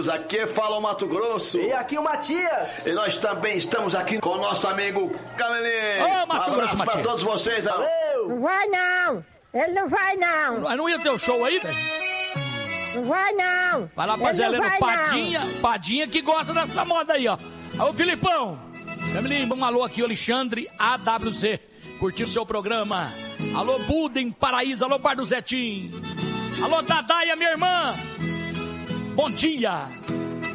amigos, aqui fala o Mato Grosso. E aqui o Matias. E nós também estamos aqui com o nosso amigo Camelinho. Ô, Mato Grosso, pra Matias. todos vocês. Valeu. Não vai não. Ele não vai não. Não ia ter o show aí, velho? Não vai não. Vai lá pra Zé Heleno vai, Padinha que gosta dessa moda aí, ó. Ô, Filipão. Camelinho, um alô aqui, Alexandre AWZ. Curtiu o seu programa. Alô, Budem, Paraíso. Alô, Bar do Zetim. Alô, Dadaia, minha irmã. Bom dia.